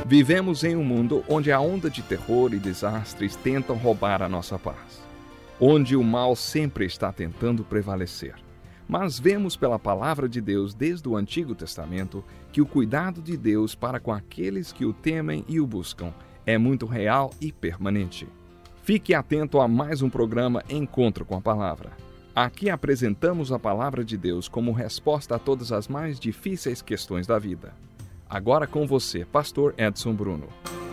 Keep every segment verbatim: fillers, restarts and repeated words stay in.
Vivemos em um mundo onde a onda de terror e desastres tentam roubar a nossa paz, onde o mal sempre está tentando prevalecer. Mas vemos pela palavra de Deus desde o Antigo Testamento que o cuidado de Deus para com aqueles que o temem e o buscam é muito real e permanente. Fique atento a mais um programa Encontro com a Palavra. Aqui apresentamos a palavra de Deus como resposta a todas as mais difíceis questões da vida. Agora com você, Pastor Edson Bruno.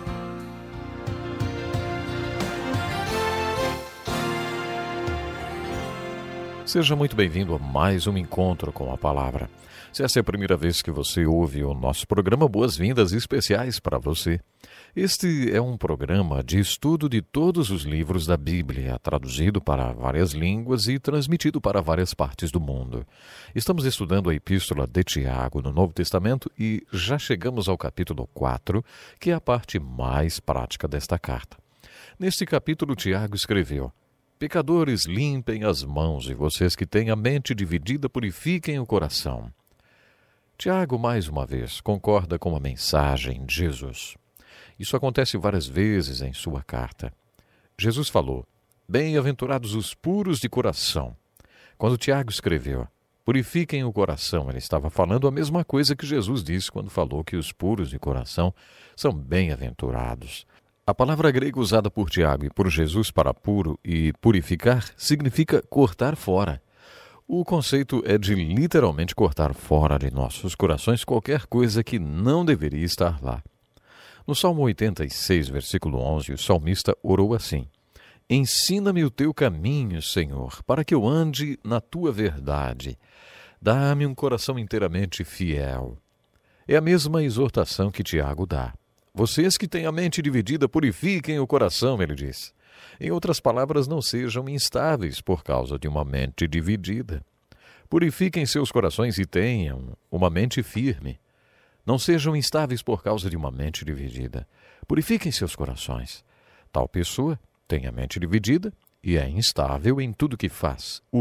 Seja muito bem-vindo a mais um Encontro com a Palavra. Se essa é a primeira vez que você ouve o nosso programa, boas-vindas especiais para você. Este é um programa de estudo de todos os livros da Bíblia, traduzido para várias línguas e transmitido para várias partes do mundo. Estamos estudando a Epístola de Tiago no Novo Testamento e já chegamos ao capítulo quatro, que é a parte mais prática desta carta. Neste capítulo, Tiago escreveu: Pecadores, limpem as mãos, e vocês que têm a mente dividida, purifiquem o coração. Tiago, mais uma vez, concorda com a mensagem de Jesus. Isso acontece várias vezes em sua carta. Jesus falou: Bem-aventurados os puros de coração. Quando Tiago escreveu: Purifiquem o coração, ele estava falando a mesma coisa que Jesus disse quando falou que os puros de coração são bem-aventurados. A palavra grega usada por Tiago e por Jesus para puro e purificar significa cortar fora. O conceito é de literalmente cortar fora de nossos corações qualquer coisa que não deveria estar lá. No Salmo oitenta e seis, versículo onze, o salmista orou assim: Ensina-me o teu caminho, Senhor, para que eu ande na tua verdade. Dá-me um coração inteiramente fiel. É a mesma exortação que Tiago dá. Vocês que têm a mente dividida, purifiquem o coração, ele diz. Em outras palavras, não sejam instáveis por causa de uma mente dividida. Purifiquem seus corações e tenham uma mente firme. Não sejam instáveis por causa de uma mente dividida. Purifiquem seus corações. Tal pessoa tem a mente dividida e é instável em tudo que faz.